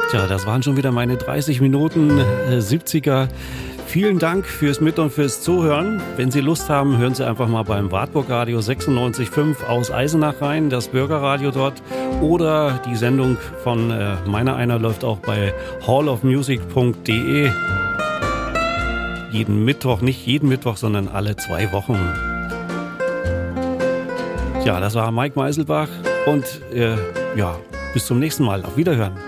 Tja, das waren schon wieder meine 30 Minuten 70er. Vielen Dank fürs Mit- und fürs Zuhören. Wenn Sie Lust haben, hören Sie einfach mal beim Wartburg Radio 96.5 aus Eisenach rein, das Bürgerradio dort. Oder die Sendung von Meiner Einer läuft auch bei hallofmusic.de. Jeden Mittwoch, nicht jeden Mittwoch, sondern alle 2 Wochen. Ja, das war Mike Meiselbach und bis zum nächsten Mal. Auf Wiederhören.